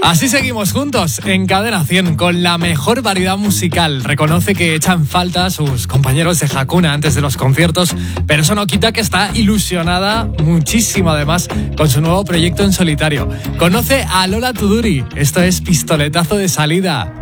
Así seguimos juntos en Cadena 100 con la mejor variedad musical. Reconoce que echan falta a sus compañeros de Hakuna antes de los conciertos, pero eso no quita que está ilusionada muchísimo además con su nuevo proyecto en solitario. Conoce a Lola Tuduri. Esto es Pistoletazo de Salida.